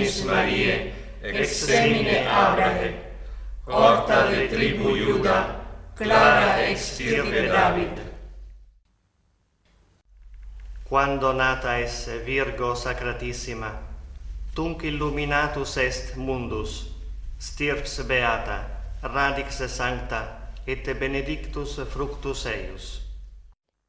virginis Mariae, ex semine Abrahe, horta de tribu Iuda, clara ex stirpe David. Quando nata esse Virgo sacratissima, tunc illuminatus est mundus, stirps beata, radix sancta, et benedictus fructus eius.